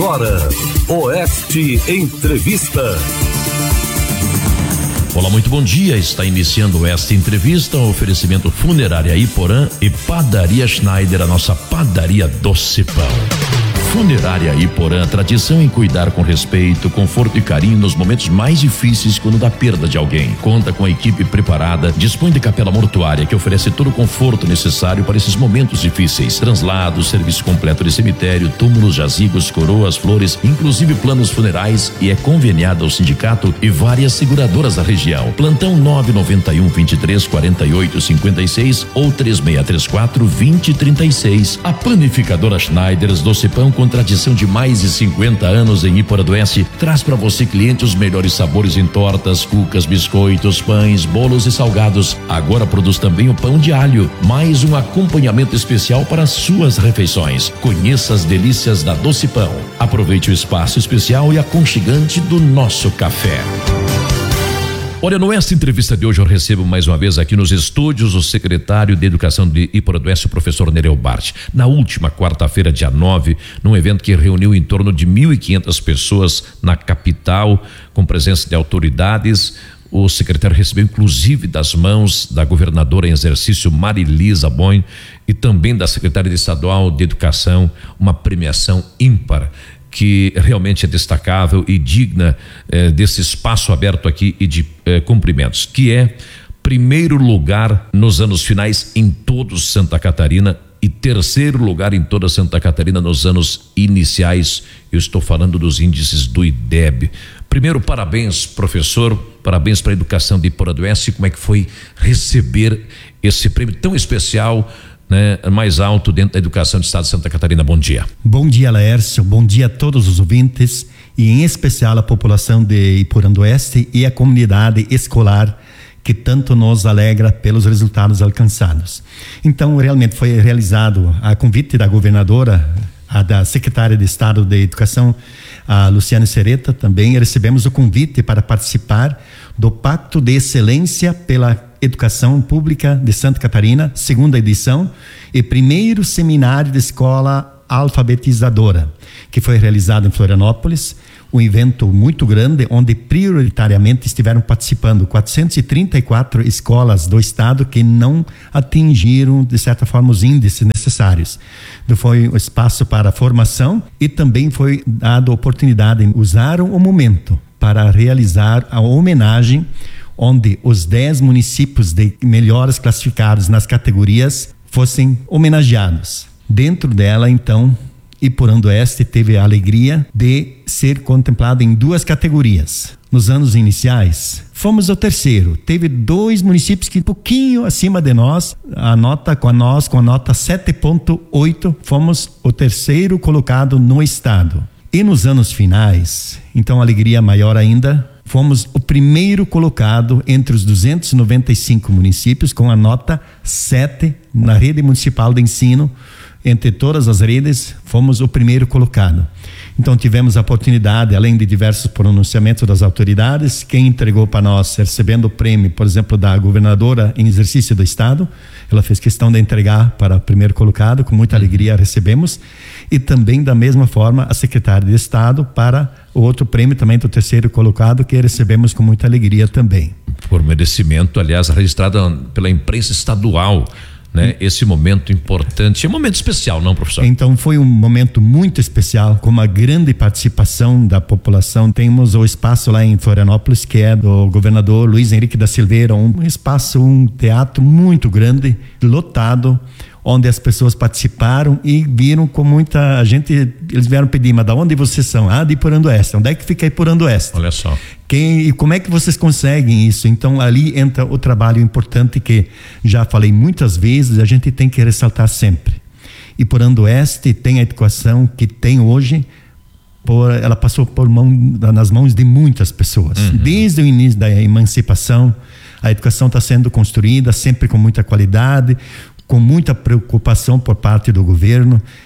Agora, Oeste Entrevista. Olá, muito bom dia. Está iniciando esta entrevista, oferecimento Funerária Iporã e Padaria Schneider, a nossa padaria doce pão. Funerária Iporã, tradição em cuidar com respeito, conforto e carinho nos momentos mais difíceis quando da perda de alguém. Conta com a equipe preparada, dispõe de capela mortuária que oferece todo o conforto necessário para esses momentos difíceis. Translados, serviço completo de cemitério, túmulos, jazigos, coroas, flores, inclusive planos funerais, e é conveniado ao sindicato e várias seguradoras da região. Plantão 991 23 48 56 ou 3634 2036. A panificadora Schneider Doce Pão, com tradição de mais de 50 anos em Iporã do Oeste, traz para você, cliente, os melhores sabores em tortas, cucas, biscoitos, pães, bolos e salgados. Agora produz também o pão de alho, mais um acompanhamento especial para suas refeições. Conheça as delícias da Doce Pão. Aproveite o espaço especial e aconchegante do nosso café. Olha, nessa entrevista de hoje eu recebo mais uma vez aqui nos estúdios o secretário de Educação de Iporã do Oeste, o professor Nereu Bart. Na última quarta-feira, dia 9, num evento que reuniu em torno de 1.500 pessoas na capital, com presença de autoridades, o secretário recebeu inclusive das mãos da governadora em exercício Marilisa Boin e também da secretária estadual de Educação uma premiação ímpar, que realmente é destacável e digna desse espaço aberto aqui e de cumprimentos, que é primeiro lugar nos anos finais em todo Santa Catarina e terceiro lugar em toda Santa Catarina nos anos iniciais. Eu estou falando dos índices do IDEB. Primeiro, parabéns, professor, parabéns para a educação de Iporã do Oeste. Como é que foi receber esse prêmio tão especial, mais alto dentro da educação do estado de Santa Catarina? Bom dia. Bom dia, Laércio. Bom dia a todos os ouvintes e em especial a população de Iporã do Oeste e a comunidade escolar que tanto nos alegra pelos resultados alcançados. Então, realmente foi realizado a convite da governadora, da secretária de Estado de Educação, a Luciane Sereta, também recebemos o convite para participar do Pacto de Excelência pela Educação Pública de Santa Catarina, segunda edição, e primeiro seminário de escola alfabetizadora, que foi realizado em Florianópolis, um evento muito grande, onde prioritariamente estiveram participando 434 escolas do estado que não atingiram, de certa forma, os índices necessários. Então, foi um espaço para formação e também foi dada a oportunidade, usaram o momento para realizar a homenagem, onde os 10 municípios de melhores classificados nas categorias fossem homenageados. Dentro dela, então, Iporã do Oeste teve a alegria de ser contemplado em 2 categorias. Nos anos iniciais, fomos o terceiro. Teve 2 municípios que um pouquinho acima de nós, a nota 7.8, fomos o terceiro colocado no estado. E nos anos finais, então a alegria maior ainda, fomos o primeiro colocado entre os 295 municípios com a nota 7 na rede municipal de ensino. Entre todas as redes, fomos o primeiro colocado. Então tivemos a oportunidade, além de diversos pronunciamentos das autoridades, quem entregou para nós, recebendo o prêmio, por exemplo, da governadora em exercício do estado, ela fez questão de entregar para o primeiro colocado, com muita alegria recebemos, e também da mesma forma a secretária de Estado para o outro prêmio também do terceiro colocado, que recebemos com muita alegria também. Por merecimento, aliás, registrado pela imprensa estadual, esse momento importante, é um momento especial, não, professor? Então foi um momento muito especial, com uma grande participação da população. Temos o espaço lá em Florianópolis, que é do governador Luiz Henrique da Silveira, um espaço, um teatro muito grande, lotado, onde as pessoas participaram e viram com muita gente. Eles vieram pedir, mas de onde vocês são? De Iporã do Oeste. Onde é que fica Iporã do Oeste? Olha só. E como é que vocês conseguem isso? Então ali entra o trabalho importante que já falei muitas vezes, a gente tem que ressaltar sempre. Iporã do Oeste tem a educação que tem hoje, ela passou nas mãos de muitas pessoas. Desde o início da emancipação, a educação está sendo construída sempre com muita qualidade, com muita preocupação por parte do governo.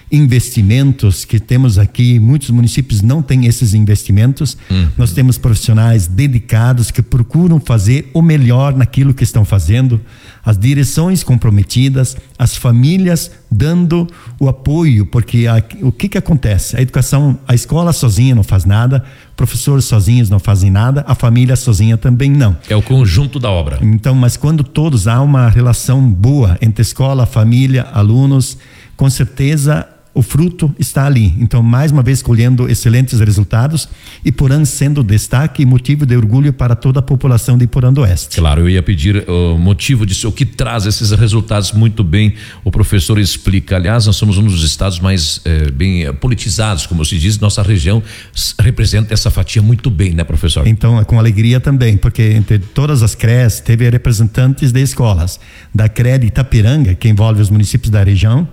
investimentos que temos aqui, muitos municípios não têm esses investimentos. Nós temos profissionais dedicados que procuram fazer o melhor naquilo que estão fazendo, as direções comprometidas, as famílias dando o apoio, porque o que acontece? A educação, a escola sozinha não faz nada, professores sozinhos não fazem nada, a família sozinha também não. É o conjunto da obra. Então, mas quando todos há uma relação boa entre escola, família, alunos, com certeza o fruto está ali. Então, mais uma vez, colhendo excelentes resultados, Iporã sendo destaque e motivo de orgulho para toda a população de Iporã do Oeste. Claro, eu ia pedir o motivo disso, o que traz esses resultados. Muito bem, o professor explica. Aliás, nós somos um dos estados mais bem politizados, como se diz. Nossa região representa essa fatia muito bem, né, professor? Então, com alegria também, porque entre todas as CREs teve representantes de escolas. Da CRE de Itapiranga, que envolve os municípios da região,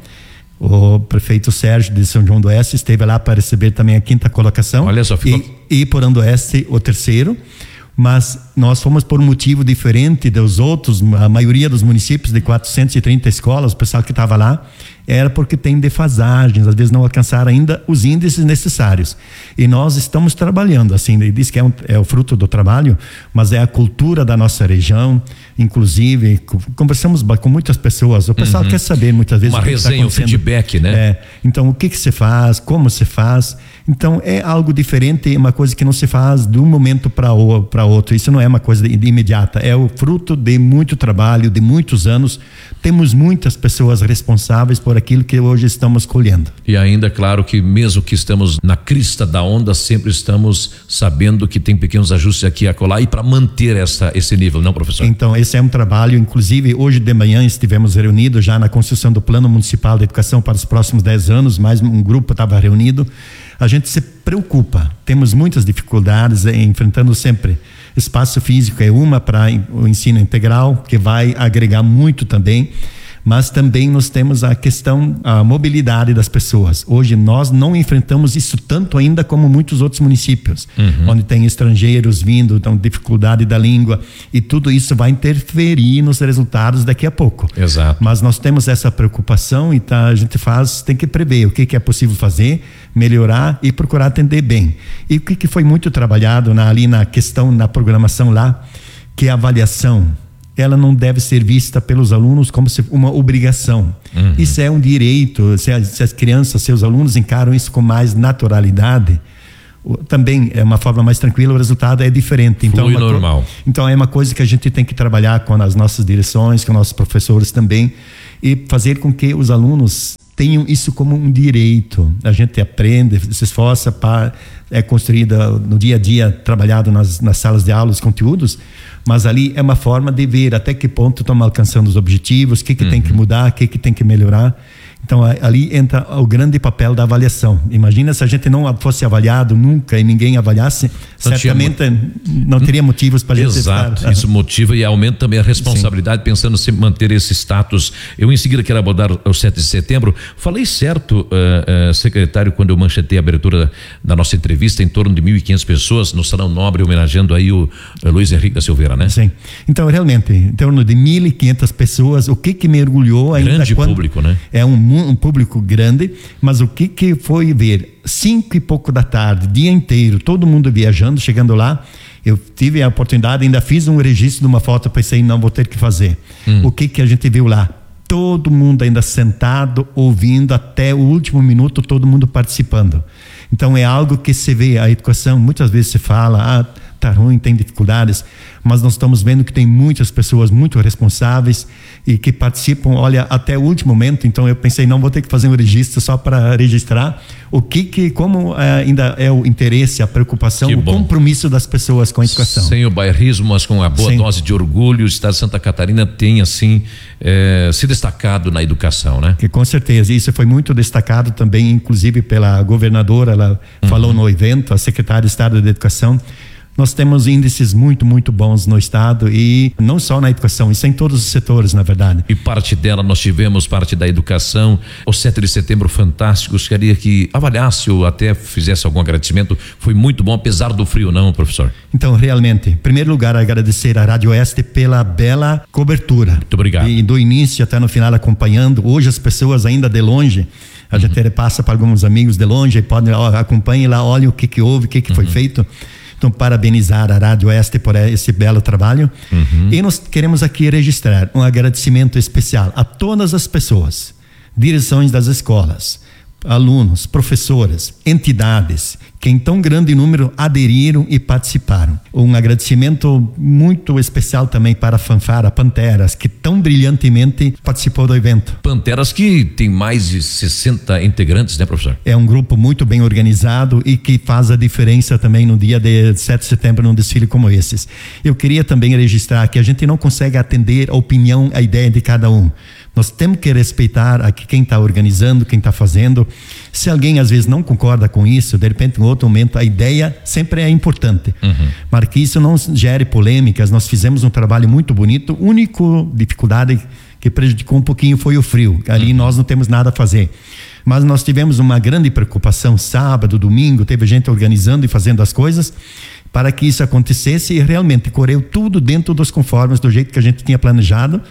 o prefeito Sérgio de São João do Oeste esteve lá para receber também a 5ª colocação. Olha só, ficou... e Iporã do Oeste o 3º, mas nós fomos por um motivo diferente dos outros. A maioria dos municípios de 430 escolas, o pessoal que estava lá, era porque tem defasagens, às vezes não alcançaram ainda os índices necessários. E nós estamos trabalhando, assim, ele diz que é o fruto do trabalho, mas é a cultura da nossa região. Inclusive, conversamos com muitas pessoas, o pessoal quer saber muitas vezes uma resenha, um feedback, né? Então, o que você faz, como você faz. Então, é algo diferente, é uma coisa que não se faz de um momento para outro. Isso não é uma coisa de imediata, é o fruto de muito trabalho, de muitos anos. Temos muitas pessoas responsáveis por aquilo que hoje estamos colhendo. E ainda, claro, que mesmo que estamos na crista da onda, sempre estamos sabendo que tem pequenos ajustes aqui e acolá, e para manter esse nível, não, professor? Então, esse é um trabalho. Inclusive, hoje de manhã estivemos reunidos já na construção do Plano Municipal de Educação para os próximos 10 anos, mais um grupo estava reunido. A gente se preocupa, temos muitas dificuldades enfrentando sempre. Espaço físico é uma para o ensino integral, que vai agregar muito também, mas também nós temos a questão, a mobilidade das pessoas. Hoje nós não enfrentamos isso tanto ainda como muitos outros municípios, onde tem estrangeiros vindo, então dificuldade da língua, e tudo isso vai interferir nos resultados daqui a pouco. Exato. Mas nós temos essa preocupação e a gente tem que prever o que é possível fazer, melhorar e procurar atender bem. E o que foi muito trabalhado ali na questão, na programação lá, que é a avaliação. Ela não deve ser vista pelos alunos como uma obrigação. Isso é um direito. Se as crianças, seus alunos encaram isso com mais naturalidade, também é uma forma mais tranquila, o resultado é diferente. Então, normal. Então é uma coisa que a gente tem que trabalhar com as nossas direções, com nossos professores também, e fazer com que os alunos tenham isso como um direito. A gente aprende, se esforça para construída no dia a dia, trabalhado nas salas de aula, os conteúdos, mas ali é uma forma de ver até que ponto estamos alcançando os objetivos, o que tem que mudar, o que tem que melhorar. Então ali entra o grande papel da avaliação. Imagina se a gente não fosse avaliado nunca e ninguém avaliasse, certamente não teria motivos para a gente Exato, estar. Isso motiva e aumenta também a responsabilidade. Sim. Pensando sempre manter esse status. Eu em seguida quero abordar o 7 de setembro. Falei certo, secretário, quando eu manchetei a abertura da nossa entrevista, em torno de 1.500 pessoas no Salão Nobre, homenageando aí o Luiz Henrique da Silveira, né? Sim. Então, realmente, em torno de 1.500 pessoas, o que mergulhou ainda... Grande público, né? É um público grande, mas o que foi ver 5 e pouco da tarde, dia inteiro, todo mundo viajando, chegando lá. Eu tive a oportunidade, ainda fiz um registro de uma foto, pensei, não vou ter que fazer. O que a gente viu lá? Todo mundo ainda sentado, ouvindo até o último minuto, todo mundo participando. Então é algo que se vê, a educação, muitas vezes se fala, tá ruim, tem dificuldades, mas nós estamos vendo que tem muitas pessoas muito responsáveis e que participam, olha, até o último momento. Então eu pensei, não vou ter que fazer um registro só para registrar como ainda é o interesse, a preocupação, o compromisso das pessoas com a educação. Sem o bairrismo, mas com a boa dose de orgulho, o estado de Santa Catarina tem assim se destacado na educação, né? Que com certeza, isso foi muito destacado também, inclusive pela governadora, ela falou no evento, a secretária de Estado de Educação. Nós temos índices muito, muito bons no estado, e não só na educação, isso é em todos os setores, na verdade. E parte dela nós tivemos, parte da educação. O 7 de setembro fantástico, queria que avaliasse ou até fizesse algum agradecimento. Foi muito bom, apesar do frio, não, professor? Então, realmente, em primeiro lugar, agradecer à Rádio Oeste pela bela cobertura. Muito obrigado. E do início até no final acompanhando. Hoje as pessoas ainda de longe A gente repassa para alguns amigos de longe e podem, acompanhem lá, olhem o que houve, o que foi feito. Então, parabenizar a Rádio Oeste por esse belo trabalho. E nós queremos aqui registrar um agradecimento especial a todas as pessoas, direções das escolas, alunos, professoras, entidades que em tão grande número aderiram e participaram. Um agradecimento muito especial também para a Fanfara Panteras, que tão brilhantemente participou do evento. Panteras que tem mais de 60 integrantes, né, professor? É um grupo muito bem organizado e que faz a diferença também no dia de 7 de setembro num desfile como esses. Eu queria também registrar que a gente não consegue atender a opinião, a ideia de cada um. Nós temos que respeitar aqui quem está organizando, quem está fazendo. Se alguém às vezes não concorda com isso, de repente em outro momento a ideia sempre é importante, para que isso não gere polêmicas. Nós fizemos um trabalho muito bonito. A única dificuldade que prejudicou um pouquinho foi o frio. Ali nós não temos nada a fazer, mas nós tivemos uma grande preocupação sábado, domingo, teve gente organizando e fazendo as coisas para que isso acontecesse, e realmente correu tudo dentro dos conformes, do jeito que a gente tinha planejado.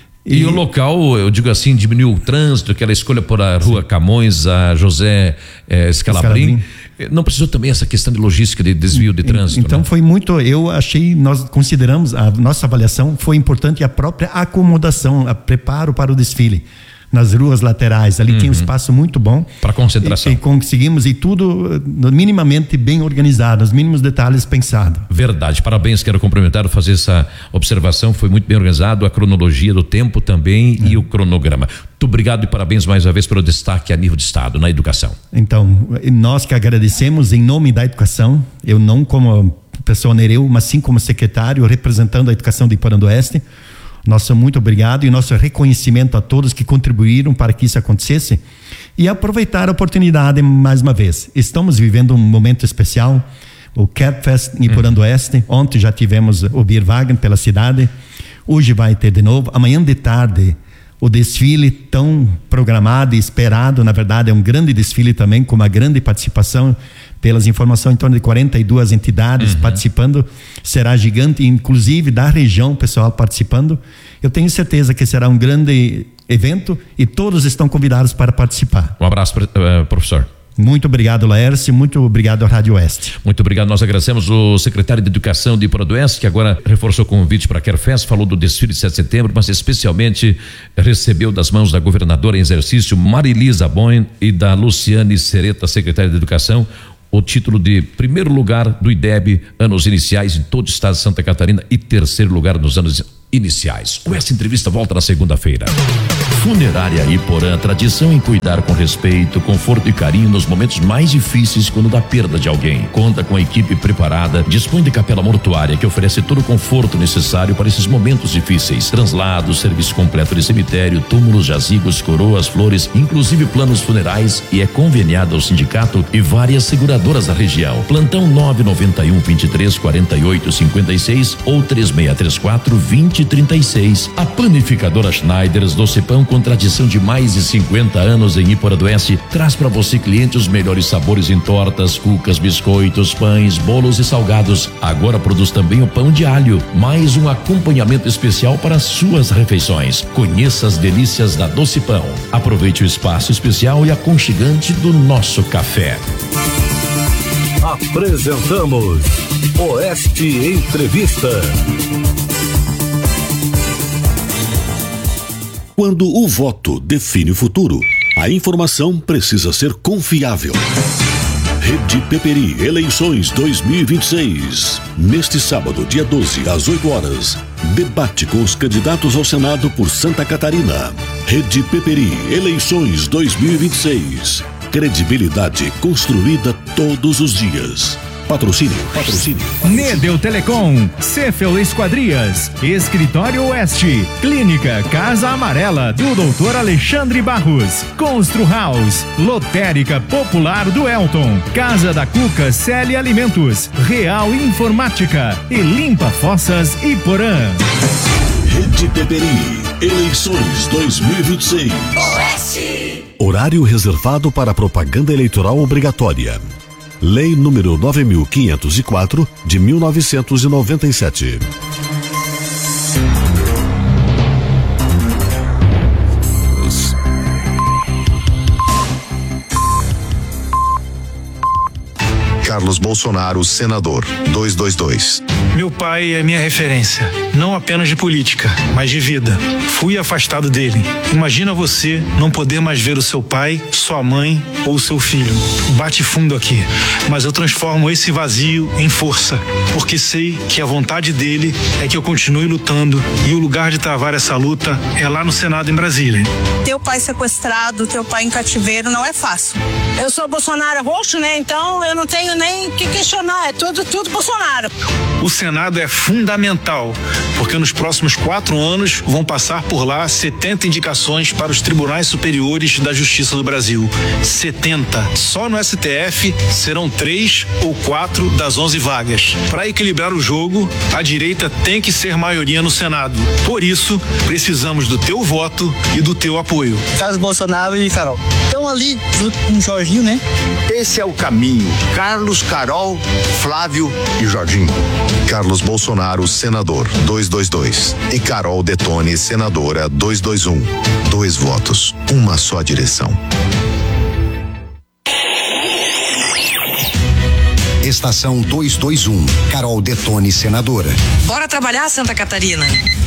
E o local, eu digo assim, diminuiu o trânsito, aquela escolha por a Rua Camões, a José Scalabrin. Não precisou também essa questão de logística, de desvio de trânsito? Então, né? Foi muito, eu achei, nós consideramos, a nossa avaliação foi importante a própria acomodação, a preparo para o desfile. Nas ruas laterais, ali tinha um espaço muito bom para concentração, e conseguimos, e tudo minimamente bem organizado, os mínimos detalhes pensados. Verdade, parabéns, quero cumprimentar, fazer essa observação, foi muito bem organizado, a cronologia do tempo também e o cronograma. Muito obrigado e parabéns mais uma vez pelo destaque a nível de estado, na educação. Então, nós que agradecemos em nome da educação, eu não como pessoa Nereu, mas sim como secretário representando a educação de Iporã do Oeste. Nosso muito obrigado e nosso reconhecimento a todos que contribuíram para que isso acontecesse, e aproveitar a oportunidade mais uma vez. Estamos vivendo um momento especial, o Catfest em Iporã do Oeste. Ontem já tivemos o Bierwagen pela cidade, hoje vai ter de novo, amanhã de tarde o desfile tão programado e esperado. Na verdade é um grande desfile também, com uma grande participação, pelas informações, em torno de 42 entidades participando. Será gigante, inclusive da região, pessoal participando. Eu tenho certeza que será um grande evento e todos estão convidados para participar. Um abraço, professor. Muito obrigado, Laércio, muito obrigado à Rádio Oeste. Muito obrigado, nós agradecemos o secretário de Educação de Iporã do Oeste, que agora reforçou o convite para a Querfest, falou do desfile de 7 de setembro, mas especialmente recebeu das mãos da governadora em exercício, Marilisa Boin, e da Luciane Sereta, secretária de Educação, o título de primeiro lugar do IDEB, anos iniciais em todo o estado de Santa Catarina, e terceiro lugar nos anos iniciais. Essa entrevista volta na segunda-feira. Funerária Iporã, tradição em cuidar com respeito, conforto e carinho nos momentos mais difíceis, quando da perda de alguém. Conta com a equipe preparada, dispõe de capela mortuária que oferece todo o conforto necessário para esses momentos difíceis. Translados, serviço completo de cemitério, túmulos, jazigos, coroas, flores, inclusive planos funerais, e é conveniada ao sindicato e várias seguradoras da região. Plantão 991 23 48 56 ou 3634 2036. A panificadora Schneiders Doce Pão, com tradição de mais de 50 anos em Iporã do Oeste, traz para você, cliente, os melhores sabores em tortas, cucas, biscoitos, pães, bolos e salgados. Agora produz também o pão de alho, mais um acompanhamento especial para suas refeições. Conheça as delícias da Doce Pão. Aproveite o espaço especial e aconchegante do nosso café. Apresentamos Oeste Entrevista. Quando o voto define o futuro, a informação precisa ser confiável. Rede Peperi, eleições 2026. Neste sábado, dia 12, às 8 horas, debate com os candidatos ao Senado por Santa Catarina. Rede Peperi, eleições 2026. Credibilidade construída todos os dias. Patrocínio. Nedel Telecom, Cefel Esquadrias, Escritório Oeste, Clínica Casa Amarela do Dr. Alexandre Barros, Constru House, Lotérica Popular do Elton, Casa da Cuca Celi Alimentos, Real Informática e Limpa Fossas Iporã. Rede Peperi, eleições 2026. Oeste. Horário reservado para propaganda eleitoral obrigatória. Lei número 9.504 de 1997. Carlos Bolsonaro, senador, 222. Meu pai é minha referência, não apenas de política, mas de vida. Fui afastado dele. Imagina você não poder mais ver o seu pai, sua mãe ou seu filho. Bate fundo aqui, mas eu transformo esse vazio em força, porque sei que a vontade dele é que eu continue lutando e o lugar de travar essa luta é lá no Senado em Brasília. Teu pai sequestrado, teu pai em cativeiro não é fácil. Eu sou Bolsonaro roxo, né? Então eu não tenho nem que questionar, é tudo Bolsonaro. O Senado é fundamental, porque nos próximos 4 anos vão passar por lá 70 indicações para os tribunais superiores da Justiça do Brasil. 70. Só no STF serão 3 ou 4 das 11 vagas. Para equilibrar o jogo, a direita tem que ser maioria no Senado. Por isso, precisamos do teu voto e do teu apoio. Carlos Bolsonaro e Carol. Estão ali junto com o Jorginho, né? Esse é o caminho. Carlos, Carol, Flávio e Jorginho. Carlos Bolsonaro, senador, 222. E Carol Detone, senadora, 221. 2 votos, uma só direção. Estação 221, Carol Detone, senadora. Bora trabalhar, Santa Catarina.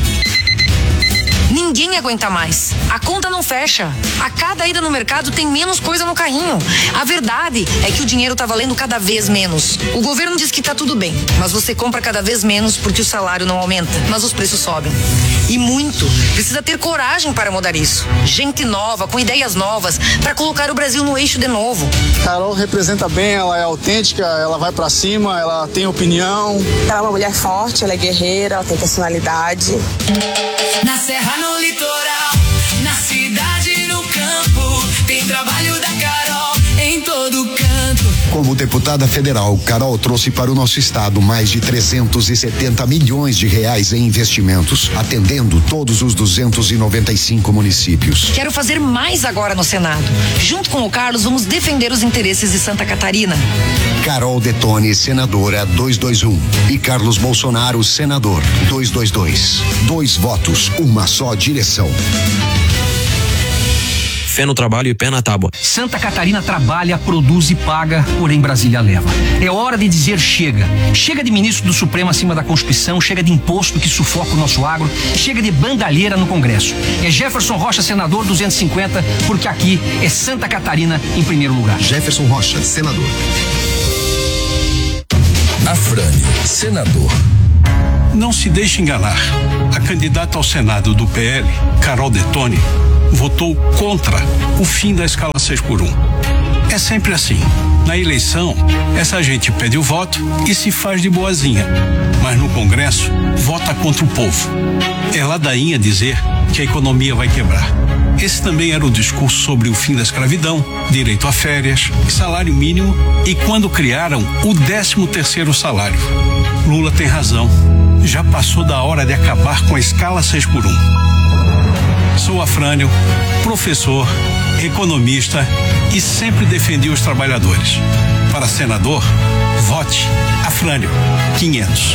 Ninguém aguenta mais. A conta não fecha. A cada ida no mercado tem menos coisa no carrinho. A verdade é que o dinheiro tá valendo cada vez menos. O governo diz que tá tudo bem, mas você compra cada vez menos porque o salário não aumenta, mas os preços sobem. E muito. Precisa ter coragem para mudar isso. Gente nova, com ideias novas, para colocar o Brasil no eixo de novo. Carol representa bem, ela é autêntica, ela vai pra cima, ela tem opinião. Ela é uma mulher forte, ela é guerreira, ela tem personalidade. Na serra, no litoral, na cidade e no campo, tem trabalho da Carol em todo canto. Como deputada federal, Carol trouxe para o nosso estado mais de 370 milhões de reais em investimentos, atendendo todos os 295 municípios. Quero fazer mais agora no Senado. Junto com o Carlos, vamos defender os interesses de Santa Catarina. Carol Detone, senadora, 221. E Carlos Bolsonaro, senador, 222. 2 votos, uma só direção. Fé no trabalho e pé na tábua. Santa Catarina trabalha, produz e paga, porém Brasília leva. É hora de dizer chega. Chega de ministro do Supremo acima da Constituição, chega de imposto que sufoca o nosso agro, chega de bandalheira no Congresso. É Jefferson Rocha, senador, 250, porque aqui é Santa Catarina em primeiro lugar. Jefferson Rocha, senador. Afrânio, senador. Não se deixe enganar. A candidata ao Senado do PL, Carol Detone, votou contra o fim da escala 6x1. É sempre assim. Na eleição, essa gente pede o voto e se faz de boazinha. Mas no Congresso, vota contra o povo. É ladainha dizer que a economia vai quebrar. Esse também era o discurso sobre o fim da escravidão, direito a férias, salário mínimo e quando criaram o 13º salário. Lula tem razão. Já passou da hora de acabar com a escala 6x1. Sou Afrânio, professor, economista e sempre defendi os trabalhadores. Para senador, vote Afrânio 500.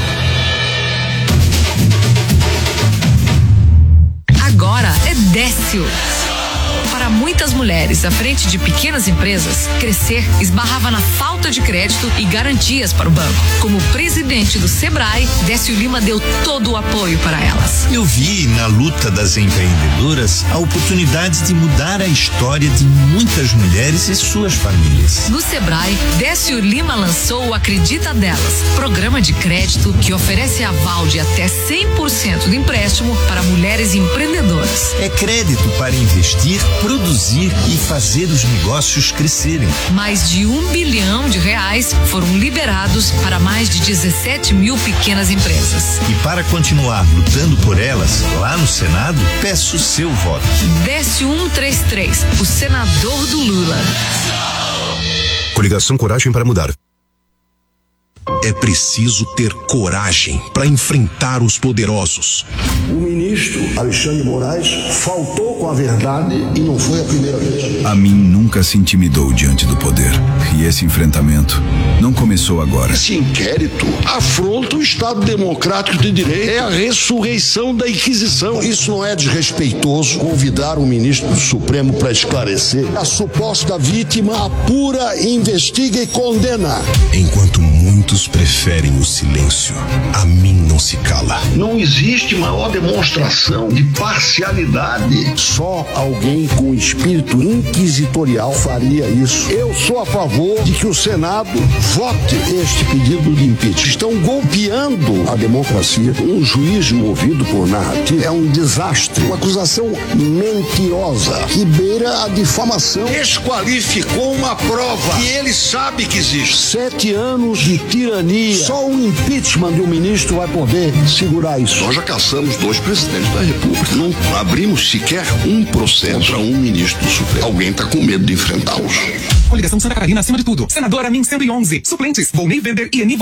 Agora é Décio. Para muitas mulheres à frente de pequenas empresas, crescer esbarrava na falta de crédito e garantias para o banco. Como presidente do Sebrae, Décio Lima deu todo o apoio para elas. Eu vi na luta das empreendedoras a oportunidade de mudar a história de muitas mulheres e suas famílias. No Sebrae, Décio Lima lançou o Acredita Delas, programa de crédito que oferece aval de até 100% do empréstimo para mulheres empreendedoras. É crédito para investir, produzir e fazer os negócios crescerem. Mais de R$1 bilhão foram liberados para mais de 17 mil pequenas empresas. E para continuar lutando por elas, lá no Senado, peço seu voto. Décio 133, o senador do Lula. Coligação Coragem para Mudar. É preciso ter coragem para enfrentar os poderosos. O ministro Alexandre de Moraes faltou com a verdade e não foi a primeira vez. A mim nunca se intimidou diante do poder. E esse enfrentamento não começou agora. Esse inquérito afronta o Estado democrático de direito. É a ressurreição da Inquisição. Isso não é desrespeitoso convidar o ministro do Supremo para esclarecer. A suposta vítima apura, investiga e condena. Enquanto muitos preferem o silêncio, a mim não se cala. Não existe maior demonstração de parcialidade. Só alguém com espírito inquisitorial faria isso. Eu sou a favor de que o Senado vote este pedido de impeachment. Estão golpeando a democracia. Um juiz movido por narrativa é um desastre. Uma acusação mentirosa que beira a difamação. Desqualificou uma prova que ele sabe que existe. 7 anos de tirania. Só o impeachment de um ministro vai poder segurar isso. Nós já caçamos 2 presidentes da República. Não abrimos sequer um processo para um ministro do Supremo. Alguém está com medo de enfrentá-los. Coligação Santa Catarina acima de tudo. Senadora Min 111. Suplentes: Volney Weber e Eni